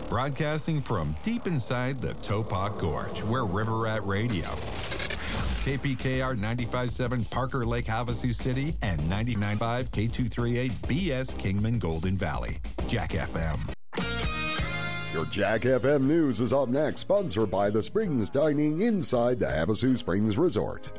Broadcasting from deep inside the Topak Gorge, we're River Rat Radio. KPKR 95.7 Parker Lake, Havasu City, and 99.5 K238 BS Kingman Golden Valley. Jack FM. Your Jack FM News is up next, sponsored by the Springs Dining inside the Havasu Springs Resort.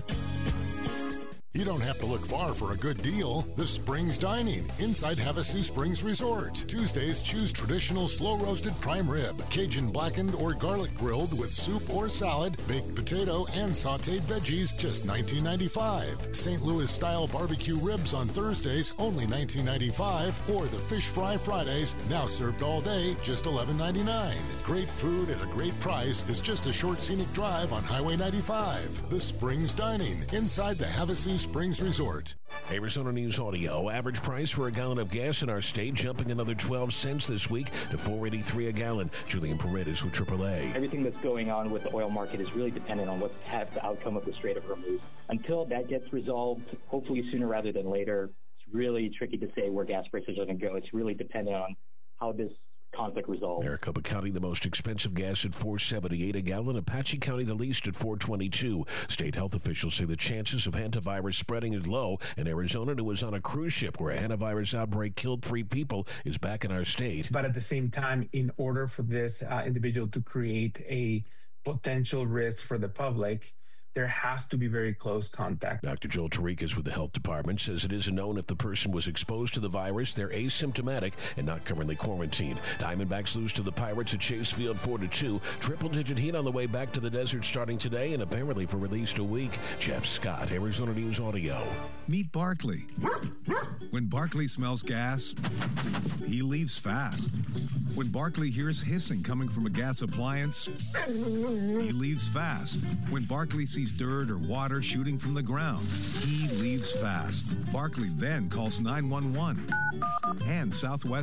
You don't have to look far for a good deal. The Springs Dining inside Havasu Springs Resort. Tuesdays, choose traditional slow-roasted prime rib, Cajun blackened or garlic grilled with soup or salad, baked potato, and sautéed veggies, just $19.95. St. Louis-style barbecue ribs on Thursdays, only $19.95. Or the fish fry Fridays, now served all day, just $11.99. Great food at a great price is just a short scenic drive on Highway 95. The Springs Dining inside the Havasu Springs Resort. Arizona News Audio. Average price for a gallon of gas in our state jumping another 12 cents this week to $4.83 a gallon. Julian Paredes with AAA. Everything that's going on with the oil market is really dependent on what's the outcome of the Strait of Hormuz. Until that gets resolved, hopefully sooner rather than later, it's really tricky to say where gas prices are going to go. It's really dependent on how this conflict resolved. Maricopa County, the most expensive gas at $4.78 a gallon. Apache County, the least at $4.22. State health officials say the chances of hantavirus spreading is low, and Arizona, who was on a cruise ship where a hantavirus outbreak killed 3 people, is back in our state. But at the same time, in order for this individual to create a potential risk for the public, there has to be very close contact. Dr. Joel Tarikas with the health department says it isn't known if the person was exposed to the virus. They're asymptomatic and not currently quarantined. Diamondbacks lose to the Pirates at Chase Field 4-2. Triple-digit heat on the way back to the desert starting today and apparently for at least a week. Jeff Scott, Arizona News Audio. Meet Barkley. When Barkley smells gas, he leaves fast. When Barkley hears hissing coming from a gas appliance, he leaves fast. When Barkley sees dirt or water shooting from the ground, he leaves fast. Barkley then calls 911 and Southwest